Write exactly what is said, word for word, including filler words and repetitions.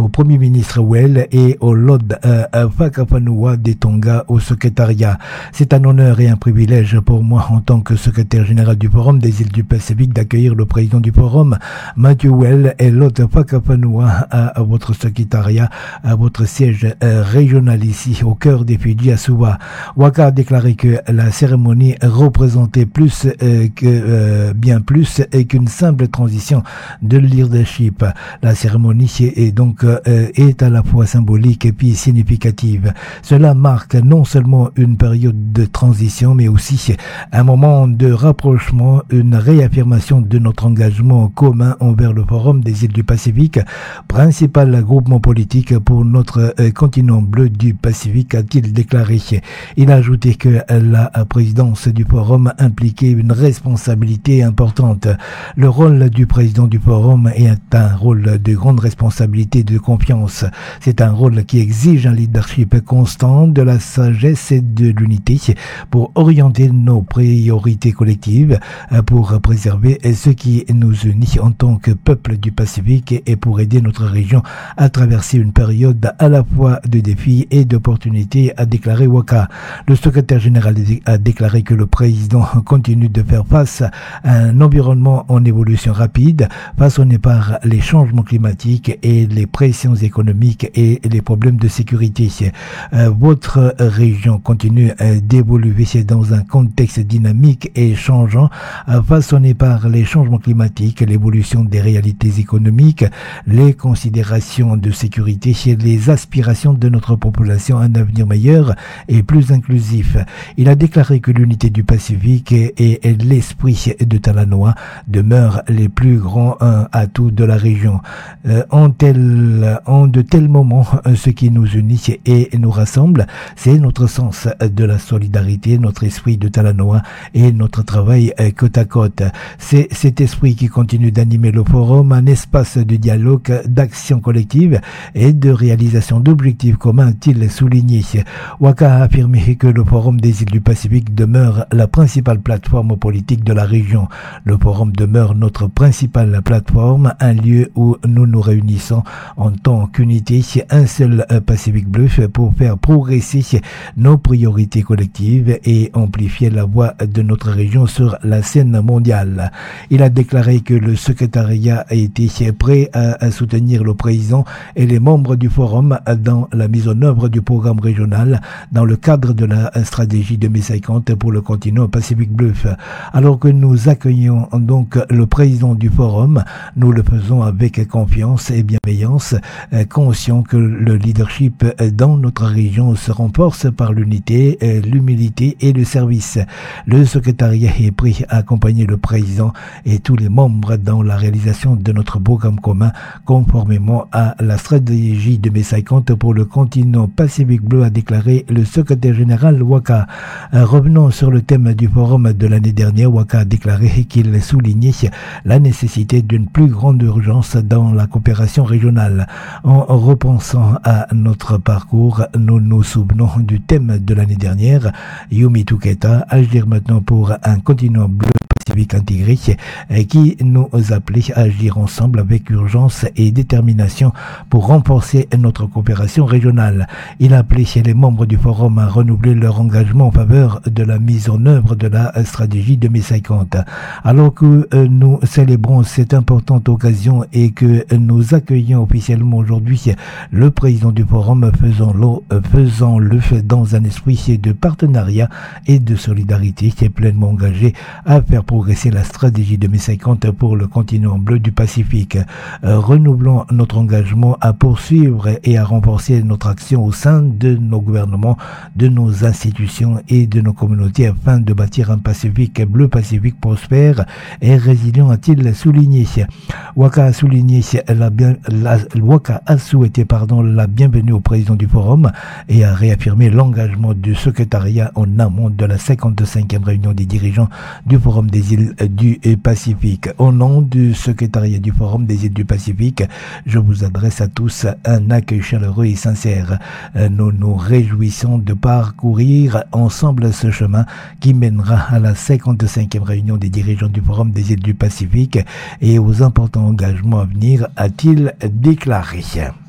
au Premier ministre Well et au Lord euh, Whakapanaua des Tonga au secrétariat. C'est un honneur et un privilège pour moi en tant que secrétaire général du Forum des îles du Pacifique d'accueillir le président du Forum, Matthew Well, et Lord Whakapanaua à, à votre secrétariat, à votre siège euh, régional ici au cœur des Fidji à Suva. Waka a déclaré que la cérémonie représentait plus euh, que euh, bien plus et qu'une simple transition de leadership. La cérémonie est donc euh, est à la fois symbolique et puis significative. Cela marque non seulement une période de transition, mais aussi un moment de rapprochement, une réaffirmation de notre engagement commun envers le Forum des îles du Pacifique, principal groupement politique pour notre euh, continent bleu du Pacifique, a-t-il déclaré. Il a ajouté que la présidence du Forum impliquait une responsabilité importante. Le rôle du président du Forum est un rôle de grande responsabilité et de confiance. C'est un rôle qui exige un leadership constant, de la sagesse et de l'unité pour orienter nos priorités collectives, pour préserver ce qui nous unit en tant que peuple du Pacifique et pour aider notre région à traverser une période à la fois de défis et d'opportunités, a déclaré Waka. Le secrétaire général a déclaré que le président continue de faire face à un environnement en évolution rapide, façonné par les changements climatiques et les pressions économiques et les problèmes de sécurité. Euh, votre région continue euh, d'évoluer dans un contexte dynamique et changeant, euh, façonné par les changements climatiques, l'évolution des réalités économiques, les considérations de sécurité et les aspirations de notre population à un avenir meilleur et plus inclusif. Il a déclaré que l'unité du Pacifique et, et l'esprit de Talanoa demeurent les plus grands euh, atouts de la région. Euh, en, tel, en de tels moments, ce qui nous unit et nous rassemble, c'est notre sens de la solidarité, notre esprit de Talanoa et notre travail euh, côte à côte. C'est cet esprit qui continue d'animer le Forum, un espace de dialogue, d'action collective et de réalisation d'objectifs communs, a-t-il souligné. Waka a affirmé que le Forum des îles du Pacifique demeure la principale plateforme politique de la région. Le Forum demeure notre principale plateforme, un lieu où nous nous réunissons en tant qu'unité, un seul Pacifique bleu pour faire progresser nos priorités collectives et amplifier la voix de notre région sur la scène mondiale. Il a déclaré que le secrétariat a été prêt à soutenir le président et les membres du Forum dans la mise en œuvre du programme régional dans le cadre de la stratégie deux mille cinquante pour le continent Pacifique bleu. Alors que nous accueillons donc le président du Forum, nous le faisons avec confiance et bienveillance, conscient que le leadership dans notre région se renforce par l'unité, l'humilité et le service. Le secrétariat est prêt à accompagner le président et tous les membres dans la réalisation de notre programme commun conformément à la stratégie deux mille cinquante pour le continent Pacifique bleu, a déclaré le secrétaire général Waka. Revenons sur le thème du forum de l'année dernière. Waka a déclaré qu'il soulignait la nécessité d'une plus grande urgence dans la coopération régionale. En repensant à notre parcours, nous nous souvenons du thème de l'année dernière, Yumi Tuketa, agir maintenant pour un continent bleu Pacifique intégré, qui nous appelait à agir ensemble avec urgence et détermination pour renforcer notre coopération régionale. Il a appelé les membres du forum à renouveler leur engagement en faveur de la mise en œuvre de la stratégie deux mille cinquante. Alors que nous célébrons cette importante occasion et que nous accueillons officiellement aujourd'hui le président du forum, faisons-le, faisons-le dans un esprit de partenariat et de solidarité qui est pleinement engagé à faire progresser la stratégie deux mille cinquante pour le continent bleu du Pacifique. Euh, renouvelons notre engagement à poursuivre et à renforcer notre action au sein de nos gouvernements, de nos institutions et de nos communautés afin de bâtir un Pacifique bleu Pacifique prospère et résilient, a-t-il souligné. Waka a souligné la bien, la, Waka a souhaité pardon la bienvenue au président du forum et a réaffirmé l'engagement du secrétariat en amont de la cinquante-cinquième réunion des dirigeants du forum des îles du Pacifique. Au nom du secrétariat du forum des îles du Pacifique, je vous adresse à tous un accueil chaleureux et sincère. Nous nous réjouissons de parcourir ensemble ce chemin qui mènera à la cinquante-cinquième réunion des dirigeants du forum des îles du Pacifique et aux importants engagements à venir, a-t-il déclaré.